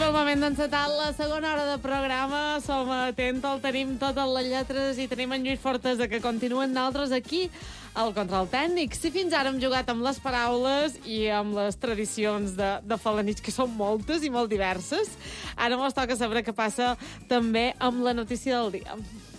arriba el moment d'encetar la segona hora de programa. Som atents, el tenim totes les lletres i tenim en Lluís Fortes que continuen d'altres aquí al control tècnic. Si fins ara hem jugat amb les paraules i amb les tradicions de Felanitx, que són moltes i molt diverses, ara mos toca saber què passa també amb la notícia del dia.